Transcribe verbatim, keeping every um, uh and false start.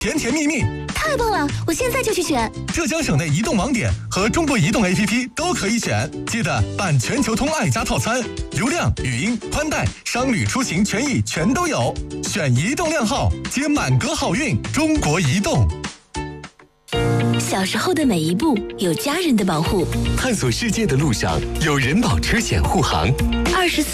甜甜蜜蜜。 太棒了，我现在就去选。 浙江省内移动网点和中国移动 A P P 都可以选，记得办全球通爱家套餐，流量、语音、宽带、商旅出行权益全都有。选移动靓号，接满格好运。中国移动。 小时候的每一步有家人的保护， 探索世界的路上有人保车险护航。 二十四